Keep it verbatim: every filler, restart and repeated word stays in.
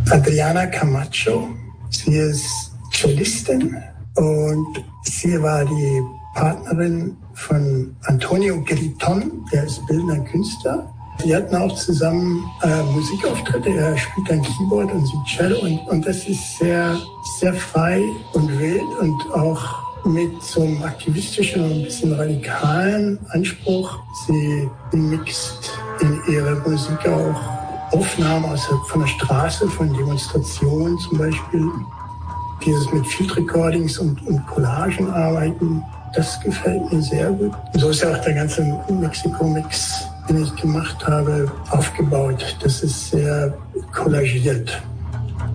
Adriana Camacho. Sie ist Cellistin und sie war die Partnerin von Antonio Griton, der ist bildender Künstler. Sie hatten auch zusammen äh, Musikauftritte. Er spielt ein Keyboard und singt Cello und, und das ist sehr, sehr frei und wild und auch mit so einem aktivistischen und ein bisschen radikalen Anspruch. Sie mixt in ihrer Musik auch Aufnahmen aus, von der Straße, von Demonstrationen zum Beispiel. Dieses mit Field Recordings und, und Collagen arbeiten, das gefällt mir sehr gut. Und so ist ja auch der ganze Mexiko-Mix, den ich gemacht habe, aufgebaut. Das ist sehr collagiert.